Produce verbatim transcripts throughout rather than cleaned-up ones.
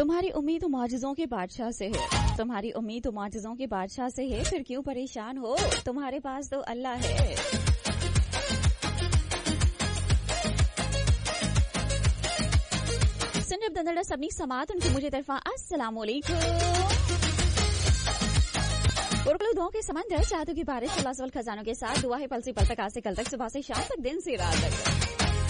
तुम्हारी उम्मीद तो मौजज़ों के बादशाह से है, तुम्हारी उम्मीद तो मौजज़ों के बादशाह से है, फिर क्यों परेशान हो, तुम्हारे पास तो अल्लाह है। सुनिए दंदड़ा सबनी समात उनकी मुझे तरफा अस्सलाम वालेकुम। उर्कलू दुआओं के समंदर, चाहतों की बारिश, खलासवल खजानों के साथ दुआ है पल से पल तक, आज से कल तक, सुबह से शाम तक, दिन से रात तक।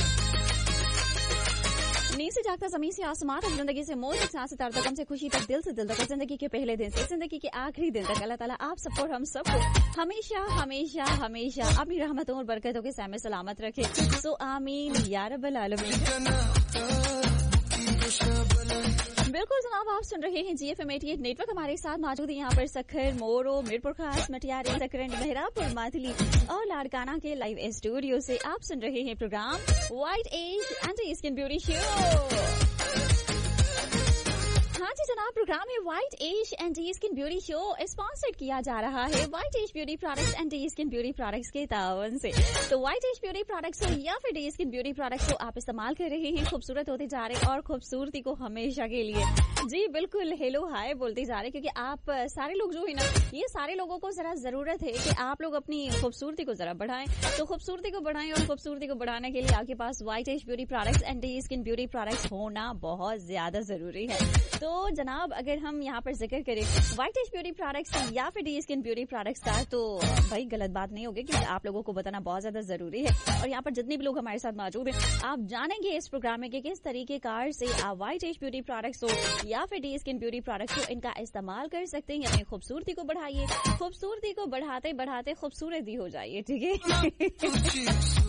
नींद से जागता जमीन से आसमान तक, जिंदगी से मौत तक, सांस से तार तक, गम से खुशी तक, दिल से दिल तक, जिंदगी के पहले दिन से जिंदगी के आखिरी दिन तक, अल्लाह ताला आप सबको और हम सबको हमेशा हमेशा हमेशा अपनी रहमतों और बरकतों के सामने सलामत रखे। सो आमीन या रब्बल आलमीन। बिल्कुल जनाब, आप सुन रहे हैं जी F M eighty eight network. हमारे साथ मौजूद है यहाँ पर सखर, मोरो, मीरपुर खास, मटियारी, सकरंड, मेहरापुर, माथली और लाड़काना के लाइव स्टूडियो से आप सुन रहे हैं programme white as and skin beauty show. हाँ जी जनाब, प्रोग्राम है white as and skin beauty show, sponsored किया जा रहा है white as beauty products and skin beauty products के तावन से। तो व्हाइट एज ब्यूटी प्रोडक्ट्स हो या फिर स्किन ब्यूटी प्रोडक्ट्स को आप इस्तेमाल कर रहे हैं, खूबसूरत होते जा रहे हैं और खूबसूरती को हमेशा के लिए जी बिल्कुल हेलो हाय बोलते जा रहे हैं, क्योंकि आप सारे लोग जो है ना, ये सारे लोगों को जरा जरूरत है कि आप लोग अपनी खूबसूरती को जरा बढ़ाएं। तो खूबसूरती को बढ़ाएं और खूबसूरती को बढ़ाने के लिए आपके पास white as beauty products and skin beauty products होना बहुत ज्यादा जरूरी है। तो जनाब, अगर हम यहाँ पर जिक्र करें व्हाइट एज ब्यूटी प्रोडक्ट्स या फिर डी स्किन ब्यूटी प्रोडक्ट्स का, तो भाई गलत बात नहीं होगी, क्योंकि आप लोगों को बताना बहुत ज्यादा जरूरी है। और यहाँ पर जितने भी लोग हमारे साथ मौजूद हैं, आप जानेंगे इस प्रोग्राम में कि किस तरीके कार से आप व्हाइट एज ब्यूटी प्रोडक्ट्स हो या फिर डी स्किन ब्यूटी प्रोडक्ट्स हो, इनका इस्तेमाल कर सकते हैं। अपनी खूबसूरती को बढ़ाइए, खूबसूरती को बढ़ाते बढ़ाते खूबसूरती हो जाइए, ठीक है।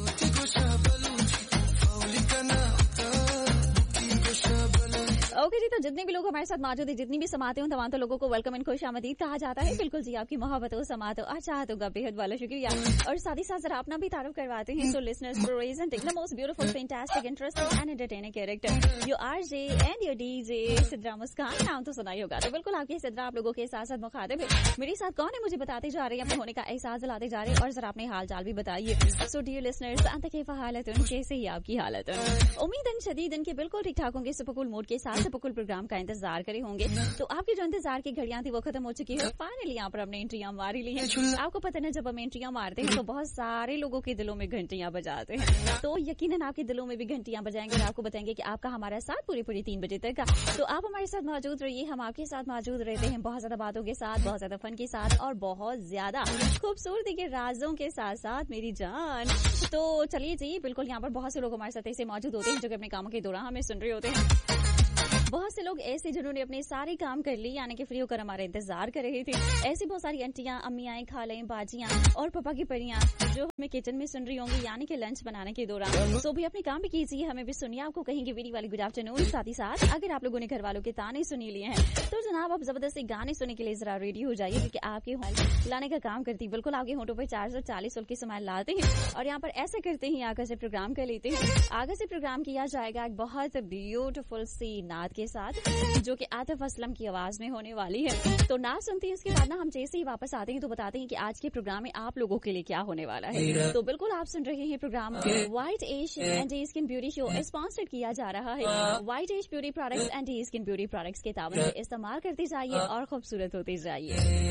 ओके जी, तो जितने भी लोग हमारे साथ मौजूद है, जितनी भी समाते हो, तमाम तो लोगों को वेलकम एंड खुश आमदीद कहा जाता है। बिल्कुल जी, आपकी मोहब्बतों, समातों और चाहतों का बेहद वाला शुक्रिया। और साथ ही साथ जरा अपना भी तारुफ करवाते हैं। So listeners presenting the most beautiful, fantastic, interesting and entertaining character, your RJ and your DJ Sidra मुस्कान। नाम तो सुना ही होगा। तो बिल्कुल आपके सिद्रा आप लोगों के साथ साथ मुखातिब है। मेरे साथ कौन है मुझे बताते जा रहे हैं, अपने होने का एहसास दिलाते जा रहे हैं, और जरा अपने हाल चाल भी बताइए। सो डियर लिसनर्स, अंत के हालत कैसे ही आपकी हालत, उम्मीद शदीद के बिल्कुल ठीक ठाक होंगे, सुपरकूल मूड के साथ सुपरकूल प्रोग्राम का इंतजार करे होंगे। तो आपकी जो इंतजार की घड़ियां थी वो खत्म हो चुकी है। फाइनली यहाँ पर हमने एंट्रियां मारी ली हैं। आपको पता है जब हम एंट्रियां मारते हैं तो बहुत सारे लोगों के दिलों में घंटियां बजाते हैं। तो यकीनन आपके दिलों में भी घंटियां बजाएंगे और आपको बताएंगे कि आपका हमारा साथ पूरी पूरी तीन बजे तक का। तो आप हमारे साथ मौजूद रहिए, हम आपके साथ मौजूद रहते हैं, बहुत ज्यादा बातों के साथ, बहुत ज्यादा फन के साथ और बहुत ज्यादा खूबसूरती के राजों के साथ साथ मेरी जान। तो चलिए जी, बिल्कुल यहाँ पर बहुत से लोग हमारे साथ ऐसे मौजूद होते हैं जो कि अपने कामों के दौरान हमें सुन रहे होते हैं। बहुत से लोग ऐसे जिन्होंने अपने सारे काम कर लिए, यानी कि फ्री होकर हमारा इंतजार कर रहे थे। ऐसी बहुत सारी आंटियां, अम्मियां, खालें, बाजियां और पापा की परियां जो हमें किचन में सुन रही होंगी, यानी कि लंच बनाने के दौरान। तो भी अपने काम भी कीजिए, हमें भी सुनिए। आपको कहेंगे वेरी वाली गुड आफ्टरनून। साथ ही साथ अगर आप लोगों ने घर वालों के ताने सुनी लिए हैं, तो जनाब आप जबरदस्ती गाने सुनने के लिए जरा रेडी हो जाइए, क्योंकि आपके होंठ लाने का काम करती बिल्कुल आपके होंठों पर चार सौ चालीस की स्माइल लाते हैं। और यहाँ पर ऐसे करते ही आगे से प्रोग्राम कर लेते हैं। आगे से प्रोग्राम किया जाएगा एक बहुत ब्यूटीफुल सी नात के साथ, जो कि आतिफ असलम की आवाज में होने वाली है। तो नाच सुनते हैं, इसके बाद ना हम जैसे ही वापस आते हैं तो बताते हैं कि आज के प्रोग्राम में आप लोगों के लिए क्या होने वाला है। तो बिल्कुल आप सुन रहे हैं programme white as and skin beauty show, sponsored किया जा रहा है white as beauty products and skin beauty products के तावन से। इस्तेमाल करते जाइए और खूबसूरत होते जाइए।